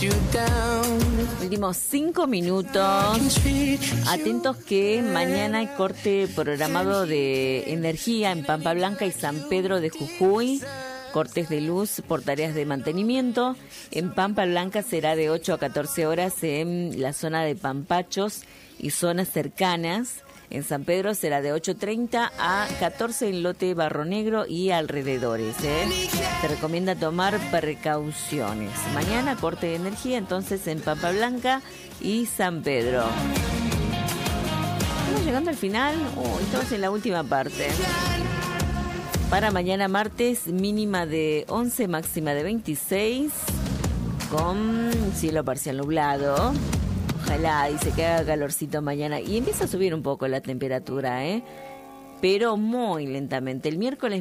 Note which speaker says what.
Speaker 1: Últimos 5 minutos. Atentos que mañana hay corte programado de energía en Pampa Blanca y San Pedro de Jujuy. Cortes de luz por tareas de mantenimiento. En Pampa Blanca será de 8 a 14 horas en la zona de Pampachos y zonas cercanas. En San Pedro será de 8:30 a 14 en Lote Barro Negro y alrededores. Se recomienda tomar precauciones. Mañana corte de energía entonces en Pampa Blanca y San Pedro. Estamos llegando al final. Estamos en la última parte. Para mañana martes, mínima de 11, máxima de 26, con cielo parcial nublado. Ojalá dice que haga calorcito mañana y empieza a subir un poco la temperatura, pero muy lentamente. El miércoles